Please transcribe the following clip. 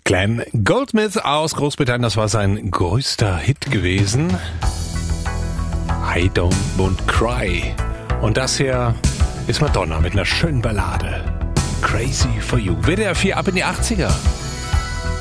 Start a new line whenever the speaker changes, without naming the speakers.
Glenn Goldsmith aus Großbritannien, das war sein größter Hit gewesen. I Won't Cry. Und das hier ist Madonna mit einer schönen Ballade. Crazy for You. WDR 4 ab in die 80er.